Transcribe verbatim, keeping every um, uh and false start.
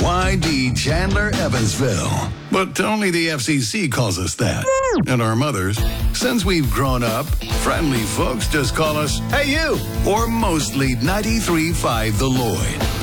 Y D Chandler Evansville. But only the F C C calls us that. And our mothers, since we've grown up, friendly folks just call us, "Hey, you!" Or mostly ninety-three point five The Lloyd.